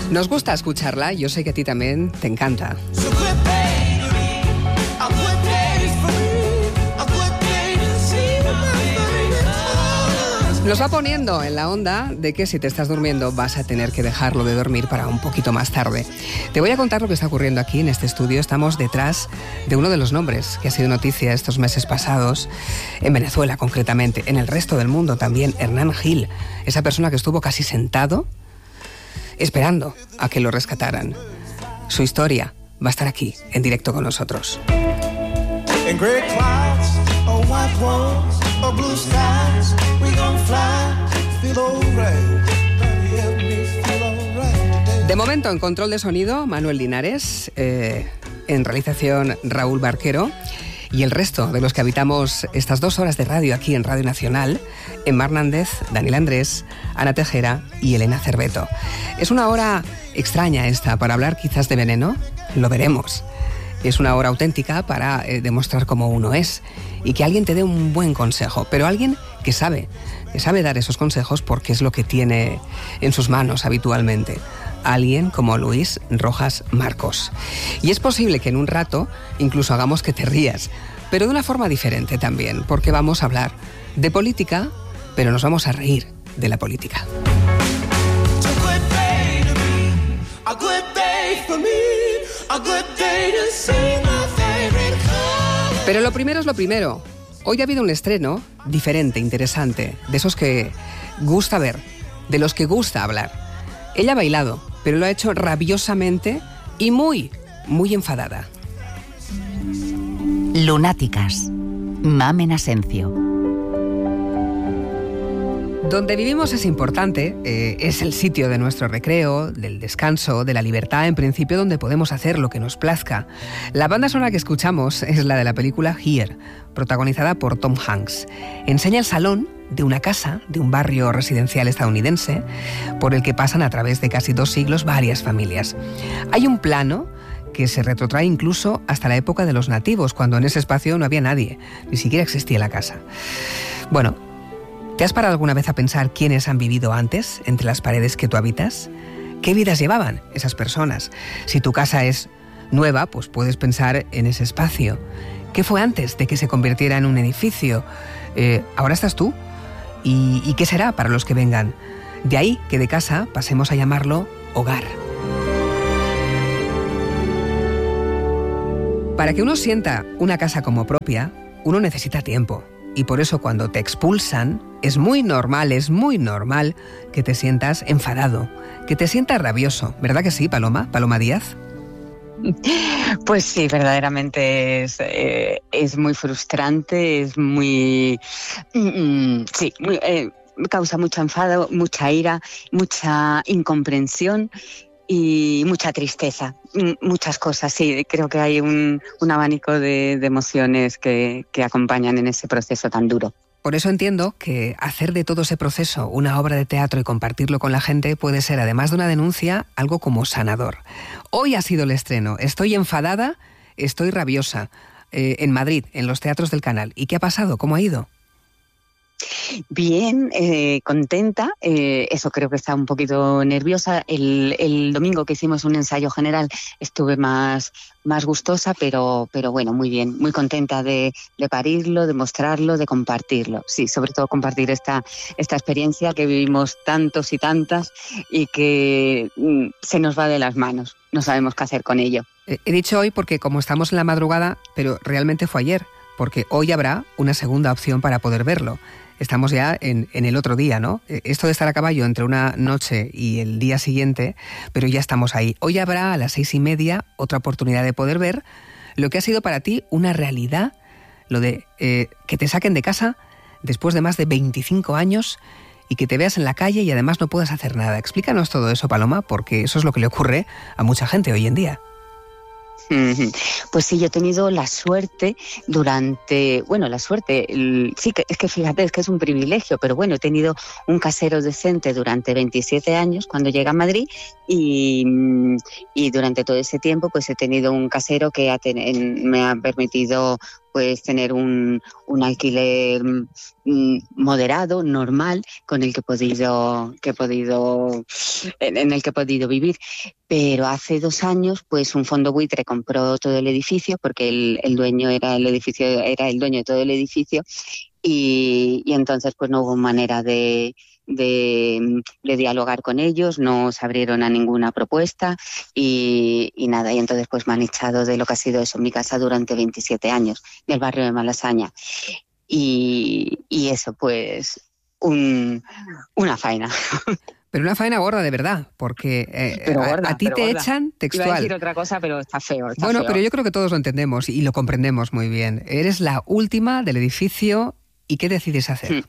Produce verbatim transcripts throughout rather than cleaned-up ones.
Nos gusta escucharla, yo sé que a ti también te encanta. Nos va poniendo en la onda de que si te estás durmiendo vas a tener que dejarlo de dormir para un poquito más tarde. Te voy a contar lo que está ocurriendo aquí en este estudio. Estamos detrás de uno de los nombres que ha sido noticia estos meses pasados, en Venezuela concretamente, en el resto del mundo también, Hernán Gil, esa persona que estuvo casi sentado esperando a que lo rescataran. Su historia va a estar aquí, en directo con nosotros. In great clouds, or white walls, or blue skies, we gon' fly, feel alright. De momento, en control de sonido, Manuel Linares, eh, en realización Raúl Barquero, y el resto de los que habitamos estas dos horas de radio aquí en Radio Nacional, Emma Hernández, Daniel Andrés, Ana Tejera y Elena Cerveto. Es una hora extraña esta para hablar quizás de veneno, lo veremos. Es una hora auténtica para eh, demostrar cómo uno es y que alguien te dé un buen consejo, pero alguien que sabe, que sabe dar esos consejos porque es lo que tiene en sus manos habitualmente. Alguien como Luis Rojas Marcos. Y es posible que en un rato incluso hagamos que te rías, pero de una forma diferente también, porque vamos a hablar de política, pero nos vamos a reír de la política. Pero lo primero es lo primero. Hoy ha habido un estreno diferente, interesante, de esos que gusta ver, de los que gusta hablar. Ella ha bailado, pero lo ha hecho rabiosamente y muy, muy enfadada. Lunáticas. Mamen Asencio. Donde vivimos es importante, eh, es el sitio de nuestro recreo, del descanso, de la libertad, en principio, donde podemos hacer lo que nos plazca. La banda sonora que escuchamos es la de la película Here, protagonizada por Tom Hanks. Enseña el salón de una casa, de un barrio residencial estadounidense, por el que pasan a través de casi dos siglos varias familias. Hay un plano que se retrotrae incluso hasta la época de los nativos, cuando en ese espacio no había nadie, ni siquiera existía la casa. Bueno, ¿te has parado alguna vez a pensar quiénes han vivido antes entre las paredes que tú habitas? ¿Qué vidas llevaban esas personas? Si tu casa es nueva, pues puedes pensar en ese espacio. ¿Qué fue antes de que se convirtiera en un edificio? Eh, ahora estás tú. ¿Y, ¿Y qué será para los que vengan? De ahí que de casa pasemos a llamarlo hogar. Para que uno sienta una casa como propia, uno necesita tiempo. Y por eso cuando te expulsan, es muy normal, es muy normal que te sientas enfadado, que te sientas rabioso. ¿Verdad que sí, Paloma? Paloma Díaz. Pues sí, verdaderamente es, eh, es muy frustrante, es muy... Mm, sí, muy, eh, causa mucho enfado, mucha ira, mucha incomprensión y mucha tristeza. Muchas cosas, sí. Creo que hay un, un abanico de, de emociones que, que acompañan en ese proceso tan duro. Por eso entiendo que hacer de todo ese proceso una obra de teatro y compartirlo con la gente puede ser, además de una denuncia, algo como sanador. Hoy ha sido el estreno. Estoy enfadada, estoy rabiosa. Eh, en Madrid, en los teatros del Canal. ¿Y qué ha pasado? ¿Cómo ha ido? Bien, eh, contenta, eh, eso creo que está un poquito nerviosa. El, el domingo que hicimos un ensayo general estuve más, más gustosa, pero, pero bueno, muy bien, muy contenta de, de parirlo, de mostrarlo, de compartirlo. Sí, sobre todo compartir esta, esta experiencia que vivimos tantos y tantas y que mm, se nos va de las manos, no sabemos qué hacer con ello. Eh, he dicho hoy porque como estamos en la madrugada, pero realmente fue ayer, porque hoy habrá una segunda opción para poder verlo. Estamos ya en, en el otro día, ¿no? Esto de estar a caballo entre una noche y el día siguiente, pero ya estamos ahí. Hoy habrá a las seis y media otra oportunidad de poder ver lo que ha sido para ti una realidad, lo de eh, que te saquen de casa después de más de veinticinco años y que te veas en la calle y además no puedas hacer nada. Explícanos todo eso, Paloma, porque eso es lo que le ocurre a mucha gente hoy en día. Pues sí, yo he tenido la suerte durante, bueno, la suerte, el, sí, que es que fíjate, es que es un privilegio, pero bueno, he tenido un casero decente durante veintisiete años cuando llegué a Madrid y, y durante todo ese tiempo pues he tenido un casero que ha ten, me ha permitido pues tener un, un alquiler mm, moderado, normal, con el que he podido, que he podido, en, en el que he podido vivir. Pero hace dos años, pues un fondo buitre compró todo el edificio, porque el, el dueño era el edificio, era el dueño de todo el edificio, y, y entonces pues no hubo manera de De, de dialogar con ellos, no se abrieron a ninguna propuesta y, y nada, y entonces pues me han echado de lo que ha sido eso, mi casa durante veintisiete años, del barrio de Malasaña. Y, y eso, pues, un, una faena. Pero una faena gorda de verdad, porque eh, Pero a, gorda, a ti pero te gorda. echan textual. Iba a decir otra cosa, pero está feo. Está bueno, feo. pero yo creo que todos lo entendemos y lo comprendemos muy bien. Eres la última del edificio y ¿qué decides hacer? Hmm.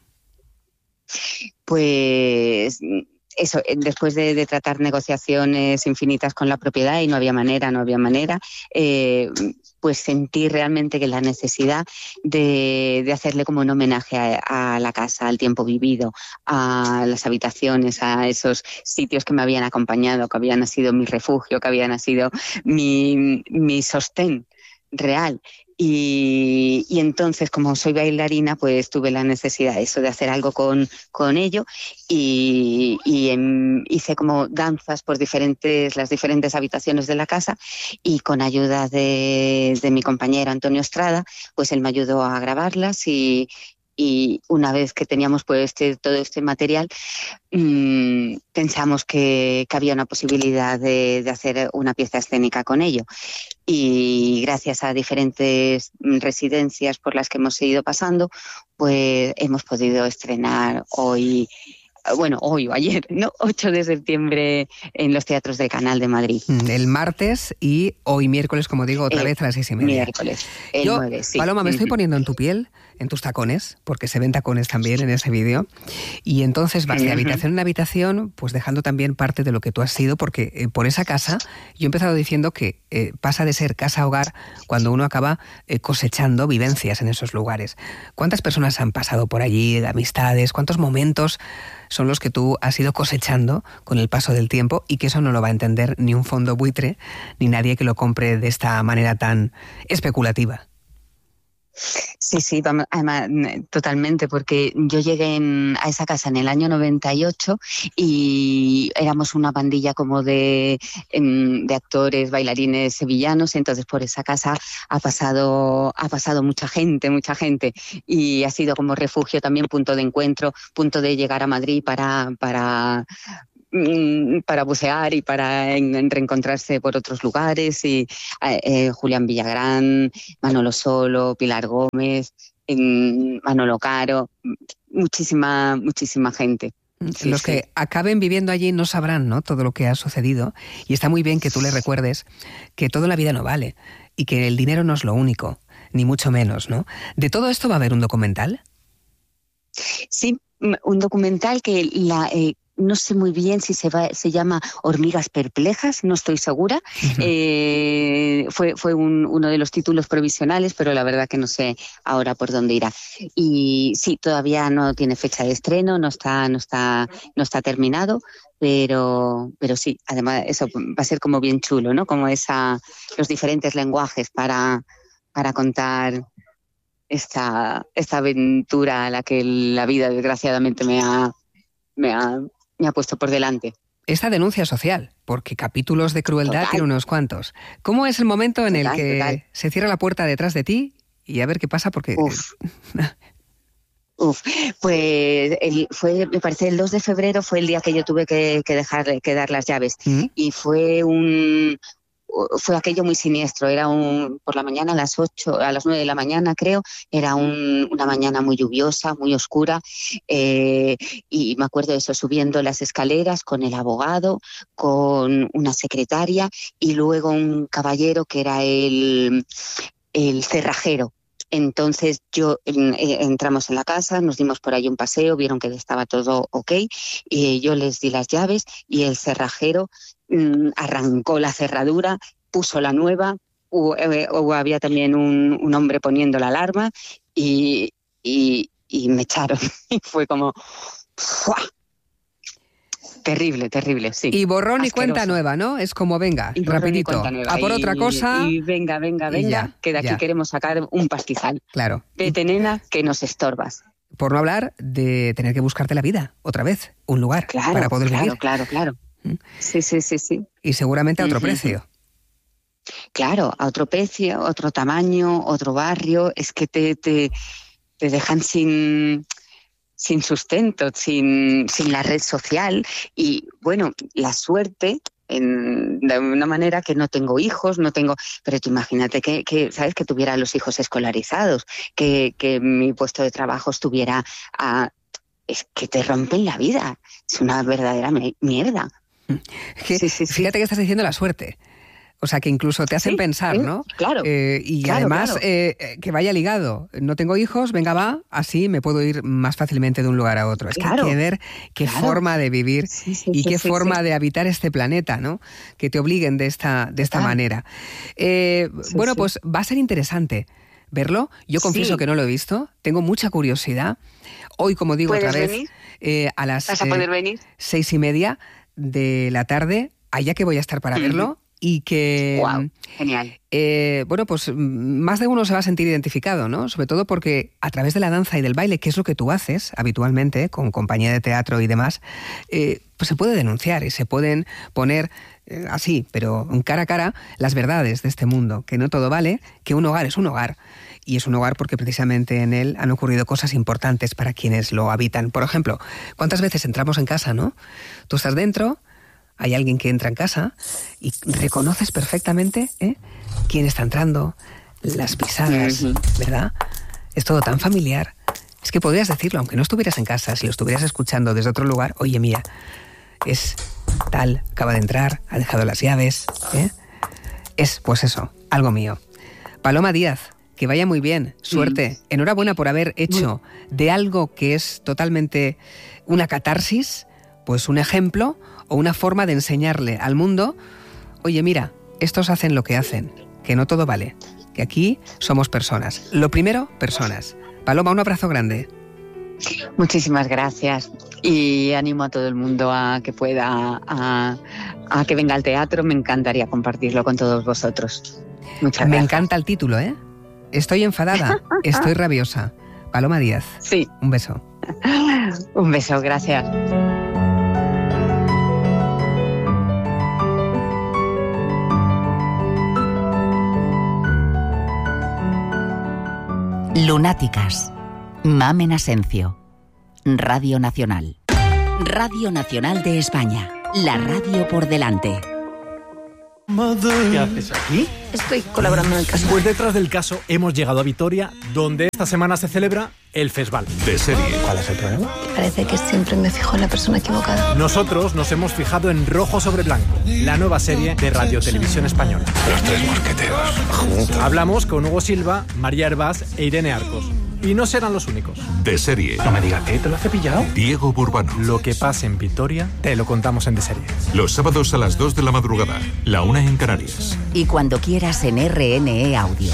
Pues eso, después de, de tratar negociaciones infinitas con la propiedad y no había manera, no había manera, eh, pues sentí realmente que la necesidad de, de hacerle como un homenaje a, a la casa, al tiempo vivido, a las habitaciones, a esos sitios que me habían acompañado, que habían sido mi refugio, que habían sido mi, mi sostén real. Y, y entonces, como soy bailarina, pues tuve la necesidad eso de hacer algo con, con ello y, y en, hice como danzas por diferentes, las diferentes habitaciones de la casa y con ayuda de, de mi compañero Antonio Estrada, pues él me ayudó a grabarlas y, y una vez que teníamos pues este, todo este material, mmm, pensamos que, que había una posibilidad de, de hacer una pieza escénica con ello. Y gracias a diferentes residencias por las que hemos ido pasando, pues hemos podido estrenar hoy, bueno, hoy o ayer, ¿no? ocho de septiembre en los teatros del Canal de Madrid. El martes y hoy miércoles, como digo, otra el vez a las seis y media. Miércoles, el Yo, nueve, sí. Paloma, me estoy Uh-huh. poniendo en tu piel, en tus tacones, porque se ven tacones también en ese vídeo, y entonces vas de habitación en habitación, pues dejando también parte de lo que tú has sido, porque eh, por esa casa, yo he empezado diciendo que eh, pasa de ser casa-hogar cuando uno acaba eh, cosechando vivencias en esos lugares. ¿Cuántas personas han pasado por allí, de amistades? ¿Cuántos momentos son los que tú has ido cosechando con el paso del tiempo y que eso no lo va a entender ni un fondo buitre, ni nadie que lo compre de esta manera tan especulativa? Sí, sí, vamos, además, totalmente, porque yo llegué en, a esa casa en el año noventa y ocho y éramos una pandilla como de, de actores, bailarines sevillanos, entonces por esa casa ha pasado, ha pasado mucha gente, mucha gente, y ha sido como refugio también, punto de encuentro, punto de llegar a Madrid para... para para bucear y para en, en reencontrarse por otros lugares y eh, Julián Villagrán, Manolo Solo, Pilar Gómez, eh, Manolo Caro, muchísima, muchísima gente. Sí, Los sí. que acaben viviendo allí no sabrán, ¿no?, todo lo que ha sucedido, y está muy bien que tú les recuerdes que todo en la vida no vale y que el dinero no es lo único, ni mucho menos, ¿no? ¿De todo esto va a haber un documental? Sí, un documental que la... Eh, no sé muy bien si se, va, se llama Hormigas Perplejas, no estoy segura. Uh-huh. Eh, fue fue un, uno de los títulos provisionales, pero la verdad que no sé ahora por dónde irá. Y sí, todavía no tiene fecha de estreno, no está, no está, no está terminado, pero, pero sí, además eso va a ser como bien chulo, ¿no? Como esa, los diferentes lenguajes para, para contar esta, esta aventura a la que la vida desgraciadamente me ha, me ha me ha puesto por delante. Esta denuncia social, porque capítulos de crueldad total. Tiene unos cuantos. ¿Cómo es el momento en total, el que total. se cierra la puerta detrás de ti y a ver qué pasa? Porque... Uf. Uf, pues el, fue, me parece el dos de febrero fue el día que yo tuve que, que dejar que dar las llaves. ¿Mm? Y fue un... fue aquello muy siniestro, era un por la mañana a las ocho, a las nueve de la mañana creo, era un, una mañana muy lluviosa, muy oscura, eh, y me acuerdo de eso, subiendo las escaleras con el abogado, con una secretaria y luego un caballero que era el, el cerrajero. Entonces yo eh, entramos en la casa, nos dimos por ahí un paseo, vieron que estaba todo ok, y yo les di las llaves y el cerrajero mm, arrancó la cerradura, puso la nueva, hubo, eh, hubo, había también un, un hombre poniendo la alarma y, y, y me echaron. Y fue como... ¡fua! Terrible, terrible, sí. Y borrón Asqueroso. y cuenta nueva, ¿no? Es como, venga, Y borrón y rapidito, cuenta nueva. a por Y- otra cosa. Y venga, venga, y venga, ya, que de aquí ya. queremos sacar un pastizal. Claro. Vete, nena, que nos estorbas. Por no hablar de tener que buscarte la vida, otra vez, un lugar Claro, para poder claro, vivir. claro, claro. ¿Mm? Sí, sí, sí, sí. Y seguramente a otro Ujú. precio. Claro, a otro precio, otro tamaño, otro barrio, es que te, te, te dejan sin, sin sustento, sin, sin la red social y, bueno, la suerte, en, de una manera que no tengo hijos, no tengo, pero tú imagínate que, que ¿sabes? Que tuviera a los hijos escolarizados, que, que mi puesto de trabajo estuviera a... Es que te rompen la vida, es una verdadera me- mierda. Es que, Sí, sí, sí. Fíjate que estás diciendo la suerte. O sea, que incluso te hacen Sí, pensar, sí, ¿no? claro, Eh, y claro, además, claro. eh, que vaya ligado. No tengo hijos, venga, va, así me puedo ir más fácilmente de un lugar a otro. Es Claro, que hay que ver qué claro. forma de vivir Sí, sí, y sí, qué sí, forma sí. de habitar este planeta, ¿no? Que te obliguen de esta, de esta Total. manera. Eh, Sí, bueno, sí. pues va a ser interesante verlo. Yo confieso Sí. que no lo he visto. Tengo mucha curiosidad. Hoy, como digo otra ¿Puedes vez, venir? eh, a las ¿Vas a eh, poder venir? seis y media de la tarde, allá que voy a estar para Ujú. verlo y que... Wow, genial. Eh, bueno, pues mm, más de uno se va a sentir identificado, ¿no? Sobre todo porque a través de la danza y del baile, que es lo que tú haces habitualmente con compañía de teatro y demás, eh, pues se puede denunciar y se pueden poner eh, así, pero cara a cara, las verdades de este mundo, que no todo vale, que un hogar es un hogar. Y es un hogar porque precisamente en él han ocurrido cosas importantes para quienes lo habitan. Por ejemplo, ¿cuántas veces entramos en casa, no? Tú estás dentro, hay alguien que entra en casa y reconoces perfectamente ¿eh? quién está entrando, las pisadas, Ujú. ¿verdad? Es todo tan familiar. Es que podrías decirlo, aunque no estuvieras en casa, si lo estuvieras escuchando desde otro lugar, oye, mira, es tal, acaba de entrar, ha dejado las llaves, ¿eh? Es, pues eso, algo mío. Paloma Díaz, que vaya muy bien, suerte. Mm. Enhorabuena por haber hecho de algo que es totalmente una catarsis, pues un ejemplo o una forma de enseñarle al mundo, oye, mira, estos hacen lo que hacen, que no todo vale, que aquí somos personas. Lo primero, personas. Paloma, un abrazo grande. Muchísimas gracias y animo a todo el mundo a que pueda, a, a que venga al teatro. Me encantaría compartirlo con todos vosotros. Muchas Me gracias. encanta el título, ¿eh? Estoy enfadada, estoy rabiosa. Paloma Díaz. Sí. Un beso. Un beso, gracias. Lunáticas. Mamen Asencio. Radio Nacional. Radio Nacional de España. La radio por delante. ¿Qué haces aquí? Estoy colaborando en el caso. Pues detrás del caso hemos llegado a Vitoria, donde esta semana se celebra el Festival. De serie. ¿Cuál es el problema? Parece que siempre me fijo en la persona equivocada. Nosotros nos hemos fijado en Rojo sobre Blanco, la nueva serie de Radio Televisión Española. Los tres mosqueteros. Juntos. Hablamos con Hugo Silva, María Hervás e Irene Arcos. Y no serán los únicos. De serie. No me digas que te lo has cepillado. Diego Burbano. Lo que pasa en Vitoria, te lo contamos en De Serie. Los sábados a las dos de la madrugada. La una en Canarias. Y cuando quieras en R N E Audio.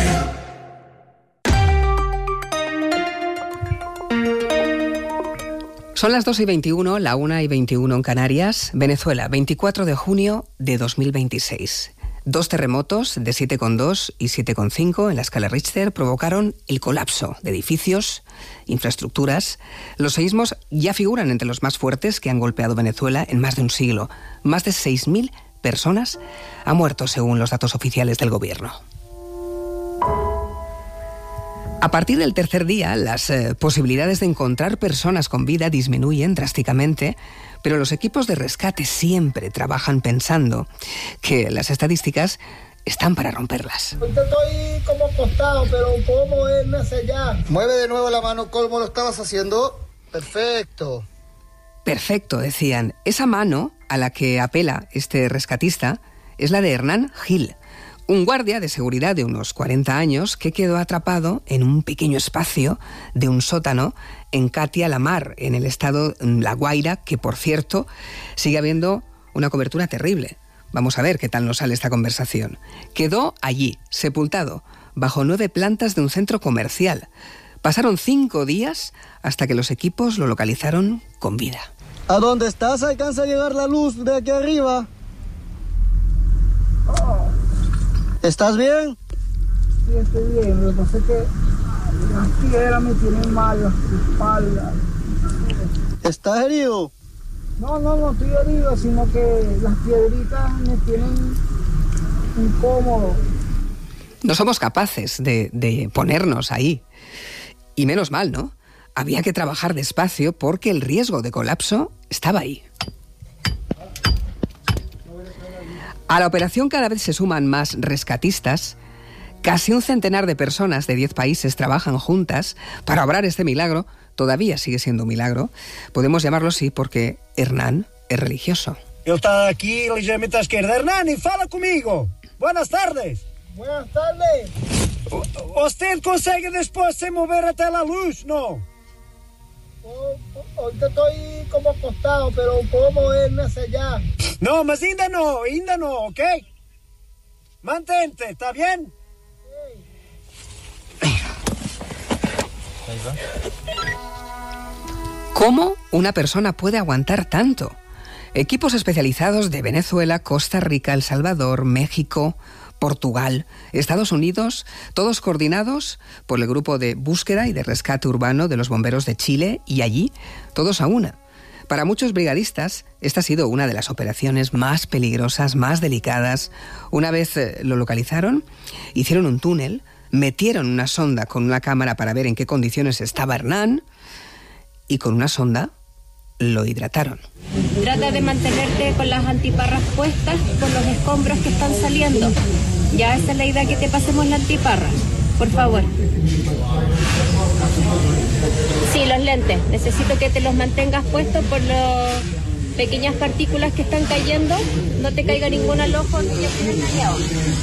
Son las dos y veintiuno, la una y veintiuno en Canarias. Venezuela, veinticuatro de junio de dos mil veintiséis. Dos terremotos de siete coma dos y siete coma cinco en la escala Richter provocaron el colapso de edificios, infraestructuras. Los seísmos ya figuran entre los más fuertes que han golpeado Venezuela en más de un siglo. Más de seis mil personas han muerto según los datos oficiales del gobierno. A partir del tercer día, las eh, posibilidades de encontrar personas con vida disminuyen drásticamente, pero los equipos de rescate siempre trabajan pensando que las estadísticas están para romperlas. Ahorita estoy como acostado, pero puedo moverme hacia allá. Mueve de nuevo la mano como lo estabas haciendo. Perfecto. Perfecto, decían. Esa mano a la que apela este rescatista es la de Hernán Gil, un guardia de seguridad de unos cuarenta años que quedó atrapado en un pequeño espacio de un sótano en Catia la Mar, en el estado La Guaira, que por cierto sigue habiendo una cobertura terrible. Vamos a ver qué tal nos sale esta conversación. Quedó allí, sepultado, bajo nueve plantas de un centro comercial. Pasaron cinco días hasta que los equipos lo localizaron con vida. ¿A dónde estás alcanza a llegar la luz de aquí arriba? ¿Estás bien? Sí, estoy bien. Lo que pasa es que las piedras me tienen mal, las espaldas. ¿Estás herido? No, no, no estoy herido, sino que las piedritas me tienen incómodo. No somos capaces de, de ponernos ahí. Y menos mal, ¿no? Había que trabajar despacio porque el riesgo de colapso estaba ahí. A la operación cada vez se suman más rescatistas. Casi un centenar de personas de diez países trabajan juntas para obrar este milagro. Todavía sigue siendo un milagro. Podemos llamarlo así porque Hernán es religioso. Ele está aqui ligeiramente à esquerda. Hernani, fala comigo. Buenas tardes. Buenas tardes. ¿Usted consegue después se mover até la luz? No. Oh, ahorita estoy como acostado, pero puedo moverme hacia allá. No, mas ainda no, ainda no, ¿ok? Mantente, ¿está bien? Sí. ¿Cómo una persona puede aguantar tanto? Equipos especializados de Venezuela, Costa Rica, El Salvador, México, Portugal, Estados Unidos, todos coordinados por el grupo de búsqueda y de rescate urbano de los bomberos de Chile, y allí todos a una. Para muchos brigadistas, esta ha sido una de las operaciones más peligrosas, más delicadas. Una vez eh, lo localizaron, hicieron un túnel, metieron una sonda con una cámara para ver en qué condiciones estaba Hernán, y con una sonda lo hidrataron. Trata de mantenerte con las antiparras puestas con los escombros que están saliendo. Ya esa es la idea, que te pasemos la antiparra, por favor. Sí, los lentes. Necesito que te los mantengas puestos por las pequeñas partículas que están cayendo. No te caiga ninguna al ojo ni ya tienes mareado.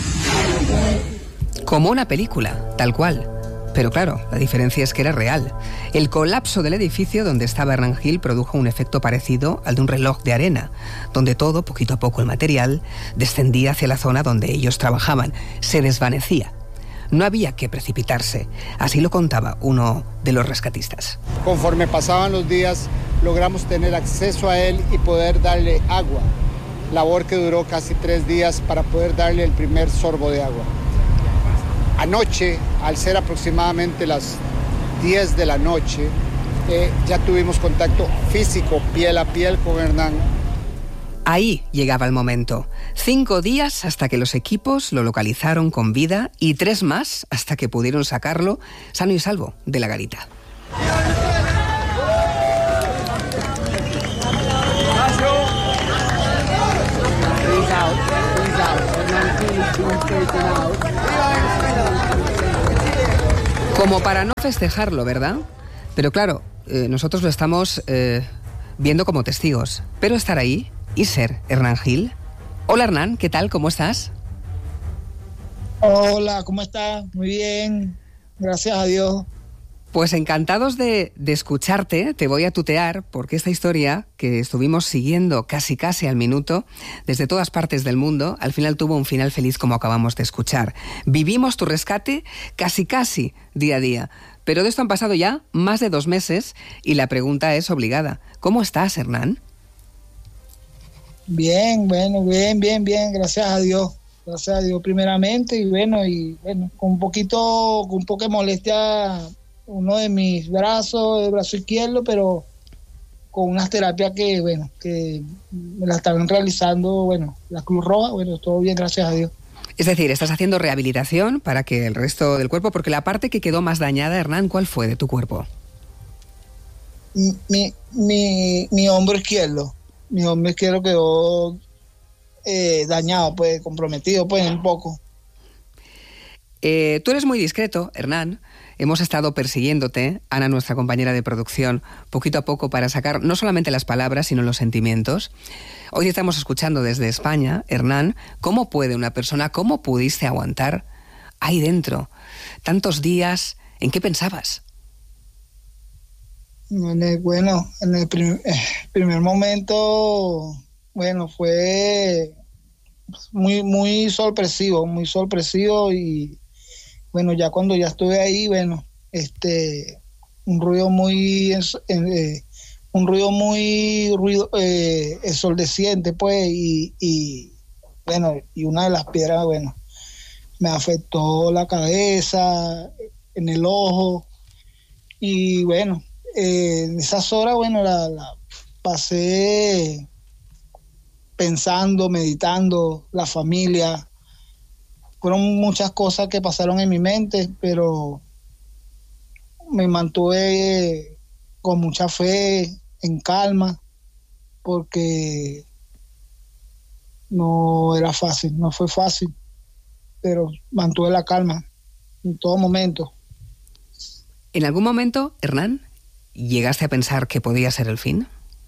Como una película, tal cual. Pero claro, la diferencia es que era real. El colapso del edificio donde estaba Hernán Gil produjo un efecto parecido al de un reloj de arena, donde todo, poquito a poco el material, descendía hacia la zona donde ellos trabajaban, se desvanecía. No había que precipitarse, así lo contaba uno de los rescatistas. Conforme pasaban los días, logramos tener acceso a él y poder darle agua, labor que duró casi tres días para poder darle el primer sorbo de agua. Anoche, al ser aproximadamente las diez de la noche, eh, ya tuvimos contacto físico, piel a piel con Hernán. Ahí llegaba el momento. Cinco días hasta que los equipos lo localizaron con vida y tres más hasta que pudieron sacarlo sano y salvo de la garita. Como para no festejarlo, ¿verdad? Pero claro, eh, nosotros lo estamos eh, viendo como testigos. Pero estar ahí y ser Hernán Gil. Hola Hernán, ¿qué tal? ¿Cómo estás? Hola, ¿cómo estás? Muy bien, gracias a Dios. Pues encantados de, de escucharte. Te voy a tutear porque esta historia que estuvimos siguiendo casi casi al minuto desde todas partes del mundo, al final tuvo un final feliz como acabamos de escuchar. Vivimos tu rescate casi casi día a día, pero de esto han pasado ya más de dos meses y la pregunta es obligada. ¿Cómo estás, Hernán? Bien, bueno, bien, bien, bien, gracias a Dios. Gracias a Dios primeramente y bueno, y bueno, con un poquito, con un poco de molestia uno de mis brazos, el brazo izquierdo, pero con unas terapias que, bueno, que me las estaban realizando, bueno, la Cruz Roja, bueno, todo bien, gracias a Dios. Es decir, estás haciendo rehabilitación para que el resto del cuerpo, porque la parte que quedó más dañada, Hernán, ¿cuál fue de tu cuerpo? Mi, mi, mi hombro izquierdo, mi hombro izquierdo quedó eh, dañado, pues, comprometido, pues, un poco. Eh, tú eres muy discreto, Hernán. Hemos estado persiguiéndote, Ana, nuestra compañera de producción, poquito a poco para sacar no solamente las palabras, sino los sentimientos. Hoy estamos escuchando desde España, Hernán, ¿cómo puede una persona, cómo pudiste aguantar ahí dentro tantos días? ¿En qué pensabas? En el, bueno, en el prim- eh, primer momento, bueno, fue muy, muy sorpresivo, muy sorpresivo y bueno, ya cuando ya estuve ahí, bueno, este, un ruido muy, eh, un ruido muy ruido eh, ensordeciente, pues, y, y bueno, y una de las piedras, bueno, me afectó la cabeza, en el ojo, y bueno, eh, en esas horas, bueno, la, la pasé pensando, meditando, la familia. Fueron muchas cosas que pasaron en mi mente, pero me mantuve con mucha fe, en calma, porque no era fácil, no fue fácil, pero mantuve la calma en todo momento. ¿En algún momento, Hernán, llegaste a pensar que podía ser el fin?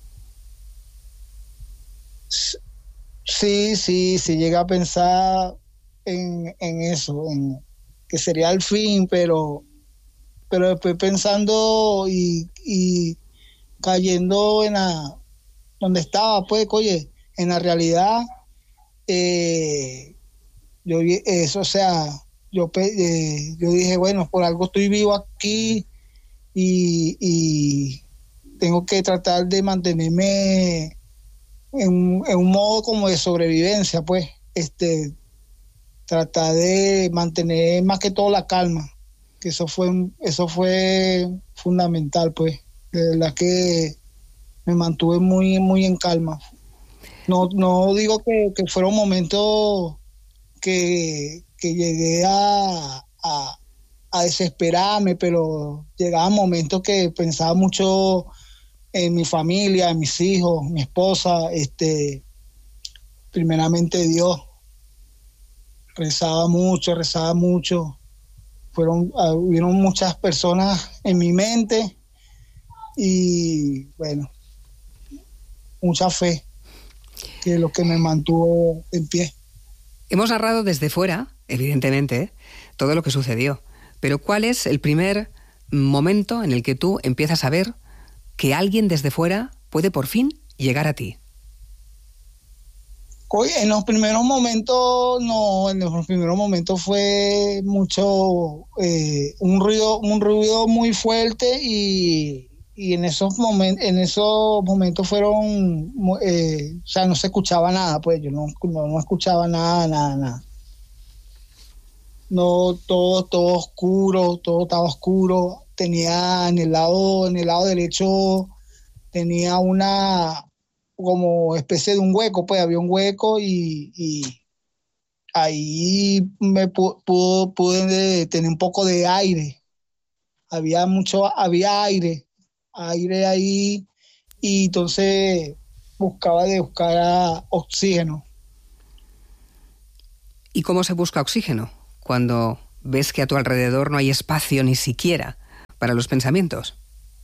Sí, sí, sí llegué a pensar en, en eso, en que sería el fin, pero, pero después pensando y, y cayendo en la, donde estaba, pues, oye, en la realidad, eh, yo eso, o sea, yo, eh, yo dije, bueno, por algo estoy vivo aquí y, y tengo que tratar de mantenerme en, en un modo como de sobrevivencia, pues, este, tratar de mantener más que todo la calma, que eso fue, eso fue fundamental, pues, de verdad que me mantuve muy, muy en calma. No, no digo que, que fueron momentos que, que llegué a, a, a desesperarme, pero llegaban momentos que pensaba mucho en mi familia, en mis hijos, mi esposa, este, primeramente Dios. Rezaba mucho, rezaba mucho. Fueron, hubieron muchas personas en mi mente y, bueno, mucha fe, que es lo que me mantuvo en pie. Hemos narrado desde fuera, evidentemente, todo lo que sucedió, pero ¿cuál es el primer momento en el que tú empiezas a ver que alguien desde fuera puede por fin llegar a ti? Oye, en los primeros momentos, no, en los primeros momentos fue mucho, eh, un ruido, un ruido muy fuerte y, y en esos momentos, en esos momentos fueron, eh, o sea, no se escuchaba nada, pues yo no, no, no escuchaba nada, nada, nada. No, todo, todo oscuro, todo estaba oscuro. Tenía en el lado, en el lado derecho, tenía una como especie de un hueco, pues había un hueco y, y ahí me pu- pudo, pude tener un poco de aire. Había mucho, había aire, aire ahí, y entonces buscaba de buscar oxígeno. ¿Y cómo se busca oxígeno cuando ves que a tu alrededor no hay espacio ni siquiera para los pensamientos?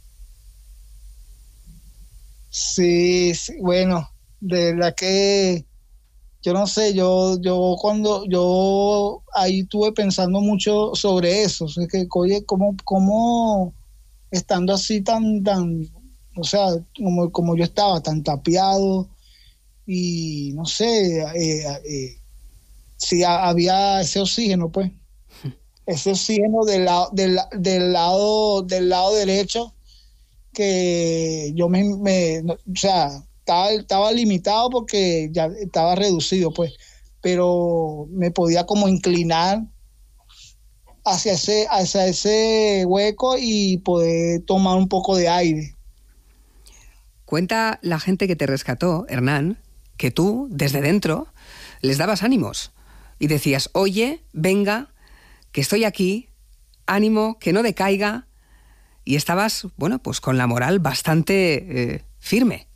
Sí, sí, bueno, de verdad que yo no sé, yo, yo cuando yo ahí estuve pensando mucho sobre eso, o sea, que oye, cómo, cómo estando así tan, tan, o sea, como, como yo estaba tan tapiado y no sé, eh, eh, si había ese oxígeno, pues, ese oxígeno del lado, del, del lado, del lado derecho, que yo me, me o sea, estaba, estaba limitado porque ya estaba reducido, pues, pero me podía como inclinar hacia ese, hacia ese hueco y poder tomar un poco de aire. Cuenta la gente que te rescató, Hernán, que tú, desde dentro, les dabas ánimos y decías, oye, venga, que estoy aquí, ánimo, que no decaiga. Y estabas, bueno, pues con la moral bastante eh, firme.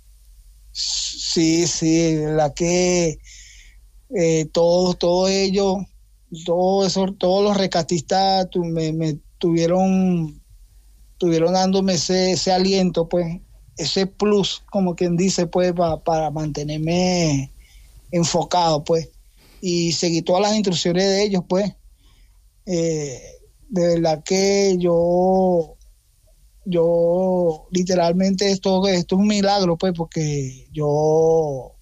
Sí, sí, la que eh, todos, todos ellos, todo eso, todos los rescatistas tu, me, me tuvieron, tuvieron dándome ese, ese aliento, pues, ese plus, como quien dice, pues, pa, para mantenerme enfocado, pues, y seguí todas las instrucciones de ellos, pues. Eh, de verdad que yo yo literalmente esto, esto es un milagro, pues, porque yo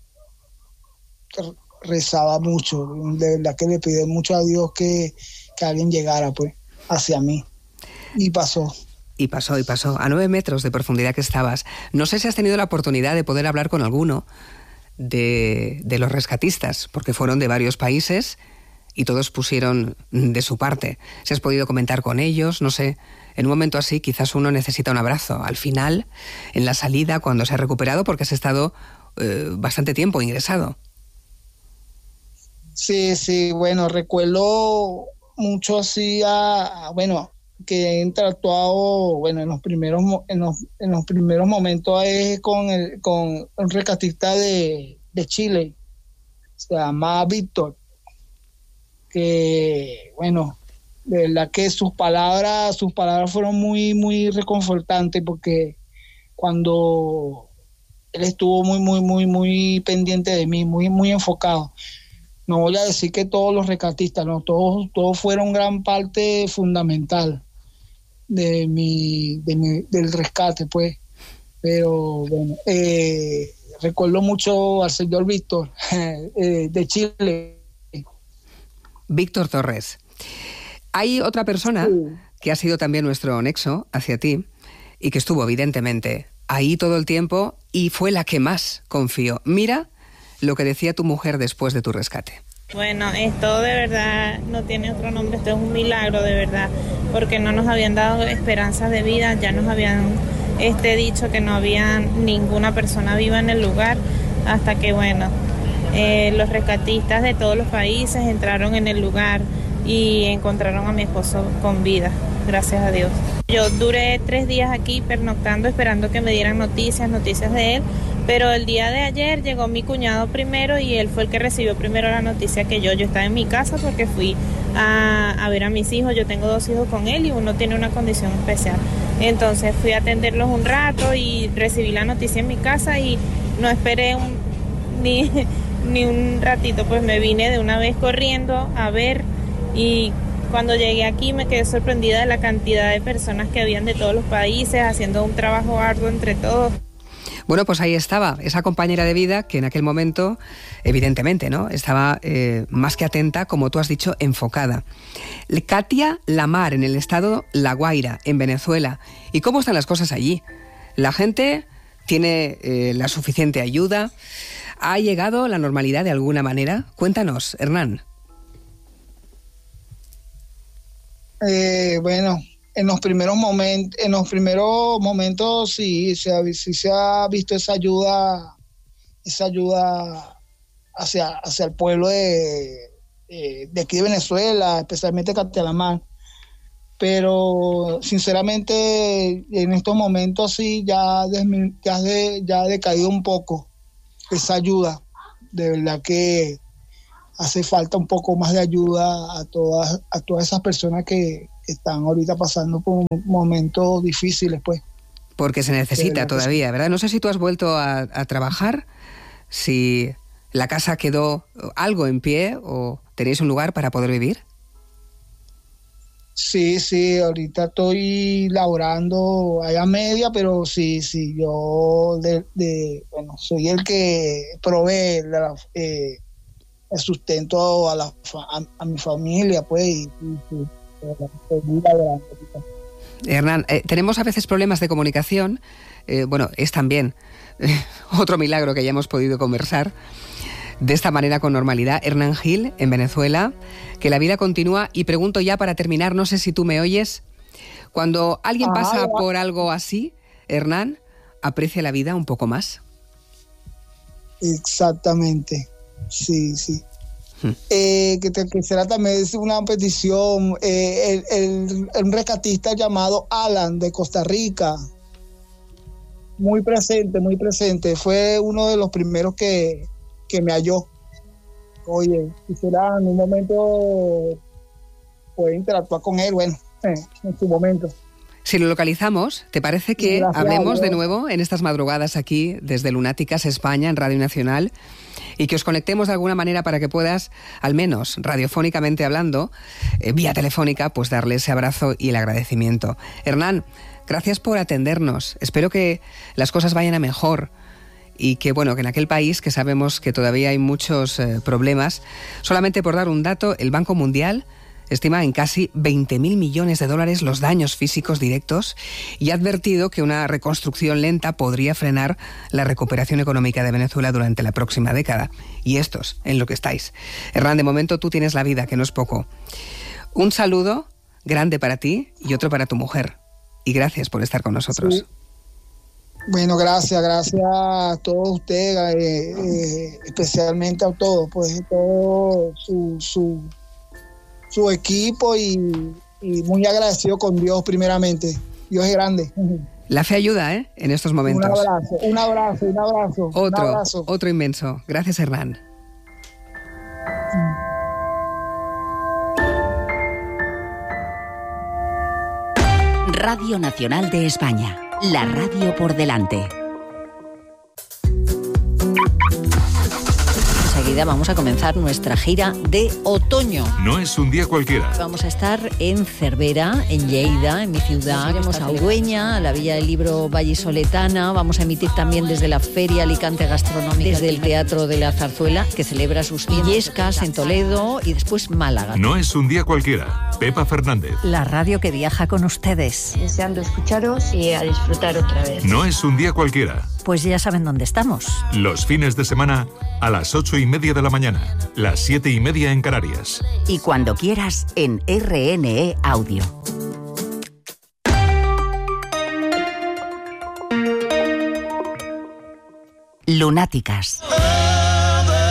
rezaba mucho, de verdad que le pedí mucho a Dios que, que alguien llegara, pues, hacia mí, y pasó. Y pasó, y pasó, a nueve metros de profundidad que estabas. No sé si has tenido la oportunidad de poder hablar con alguno de, de los rescatistas, porque fueron de varios países y todos pusieron de su parte. Si has podido comentar con ellos, no sé, en un momento así quizás uno necesita un abrazo. Al final, en la salida, cuando se ha recuperado, porque has estado eh, bastante tiempo ingresado. Sí, sí, bueno, recuerdo mucho así a, a bueno... que he interactuado, bueno, en los primeros en los, en los primeros momentos es con el con un rescatista de, de Chile, se llama Víctor, que bueno, de verdad que sus palabras, sus palabras fueron muy, muy reconfortantes, porque cuando él estuvo muy, muy, muy, muy pendiente de mí, muy, muy enfocado. No voy a decir que todos los rescatistas, no, todos, todos fueron gran parte fundamental de mi, de mi del rescate, pues. Pero bueno, eh, recuerdo mucho al señor Víctor eh, de Chile. Víctor Torres. Hay otra persona sí. que ha sido también nuestro nexo hacia ti y que estuvo evidentemente ahí todo el tiempo y fue la que más confió. Mira lo que decía tu mujer después de tu rescate. Bueno, esto de verdad no tiene otro nombre, esto es un milagro de verdad, porque no nos habían dado esperanzas de vida, ya nos habían este, dicho que no había ninguna persona viva en el lugar, hasta que bueno, eh, los rescatistas de todos los países entraron en el lugar y encontraron a mi esposo con vida, gracias a Dios. Yo duré tres días aquí pernoctando, esperando que me dieran noticias, noticias de él, pero el día de ayer llegó mi cuñado primero y él fue el que recibió primero la noticia que yo. Yo estaba en mi casa porque fui a, a ver a mis hijos, yo tengo dos hijos con él y uno tiene una condición especial. Entonces fui a atenderlos un rato y recibí la noticia en mi casa y no esperé un, ni, ni un ratito, pues me vine de una vez corriendo a ver, y cuando llegué aquí me quedé sorprendida de la cantidad de personas que habían de todos los países haciendo un trabajo arduo entre todos. Bueno, pues ahí estaba, esa compañera de vida que en aquel momento, evidentemente, ¿no?, estaba eh, más que atenta, como tú has dicho, enfocada. Katia Lamar, en el estado La Guaira, en Venezuela. ¿Y cómo están las cosas allí? ¿La gente tiene eh, la suficiente ayuda? ¿Ha llegado la normalidad de alguna manera? Cuéntanos, Hernán. Eh, bueno... En los primeros momentos, en los primeros momentos sí se ha, sí se ha visto esa ayuda, esa ayuda hacia, hacia el pueblo de, de, de aquí de Venezuela, especialmente Katia Lamar. Pero sinceramente en estos momentos sí ya, desmi, ya, de, ya ha decaído un poco esa ayuda. De verdad que hace falta un poco más de ayuda a todas, a todas esas personas que están ahorita pasando por momentos difíciles, pues. Porque se necesita todavía, ¿verdad? No sé si tú has vuelto a, a trabajar, si la casa quedó algo en pie o tenéis un lugar para poder vivir. Sí, sí, ahorita estoy laborando allá media, pero sí, sí, yo de, de bueno, soy el que provee la, eh, el sustento a, la, a, a mi familia, pues, y, y, y Hernán, eh, tenemos a veces problemas de comunicación. Eh, bueno, es también eh, otro milagro que ya hemos podido conversar de esta manera con normalidad. Hernán Gil, en Venezuela, que la vida continúa. Y pregunto ya para terminar, no sé si tú me oyes, cuando alguien ah, pasa por algo así, Hernán, ¿aprecia la vida un poco más? Exactamente, sí, sí. Eh, que te quisiera también decir una petición, eh, el, el, el rescatista llamado Alan de Costa Rica, muy presente, muy presente, fue uno de los primeros que, que me halló. Oye, quisiera en un momento poder interactuar con él, bueno, eh, en su momento. Si lo localizamos, ¿te parece que Gracias, hablemos de nuevo en estas madrugadas aquí desde Lunáticas España en Radio Nacional y que os conectemos de alguna manera para que puedas, al menos radiofónicamente hablando, eh, vía telefónica, pues darle ese abrazo y el agradecimiento? Hernán, gracias por atendernos. Espero que las cosas vayan a mejor y que, bueno, que en aquel país que sabemos que todavía hay muchos eh, problemas, solamente por dar un dato, el Banco Mundial estima en casi veinte mil millones de dólares los daños físicos directos y ha advertido que una reconstrucción lenta podría frenar la recuperación económica de Venezuela durante la próxima década. Y estos, en lo que estáis. Hernán, de momento tú tienes la vida, que no es poco. Un saludo grande para ti y otro para tu mujer. Y gracias por estar con nosotros. Sí. Bueno, gracias, gracias a todos ustedes, eh, eh, especialmente a todos, pues todo su, su, su equipo y, y muy agradecido con Dios primeramente. Dios es grande. La fe ayuda, ¿eh? En estos momentos. Un abrazo, un abrazo, un abrazo. Otro, un abrazo. otro inmenso. Gracias, Hernán. Radio Nacional de España, la radio por delante. Enseguida vamos a comenzar nuestra gira de otoño. No es un día cualquiera. Vamos a estar en Cervera, en Lleida, en mi ciudad. Iremos a Ugüeña, a la Villa del Libro Vallisoletana. Vamos a emitir también desde la Feria Alicante Gastronómica, desde el Teatro de la Zarzuela, que celebra sus Illescas en Toledo, y después Málaga. No es un día cualquiera. Pepa Fernández. La radio que viaja con ustedes. Deseando escucharos y a disfrutar otra vez. No es un día cualquiera. Pues ya saben dónde estamos. Los fines de semana a las ocho y media de la mañana, las siete y media en Canarias. Y cuando quieras en R N E Audio. Lunáticas.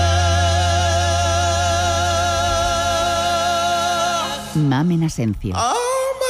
Mamen Asencio.